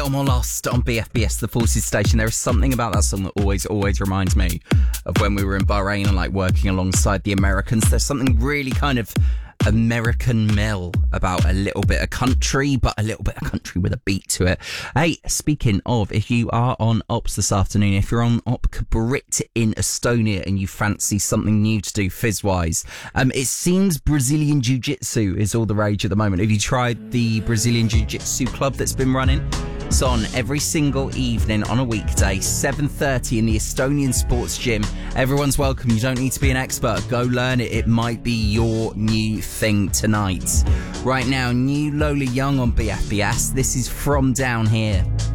little more lost on BFBS, the Forces Station. There is something about that song that always reminds me of when we were in Bahrain and like working alongside the Americans. There's something really kind of American Mel about a little bit of country, but a little bit of country with a beat to it. Hey, speaking of, if you are on Ops this afternoon, if you're on Op Brit in Estonia and you fancy something new to do fizz-wise, it seems Brazilian Jiu-Jitsu is all the rage at the moment. Have you tried the Brazilian Jiu-Jitsu club that's been running? It's on every single evening on a weekday, 7:30 in the Estonian Sports Gym. Everyone's welcome. You don't need to be an expert. Go learn it. It might be your new thing tonight. Right now, new Lola Young on BFBS. This is From Down Here.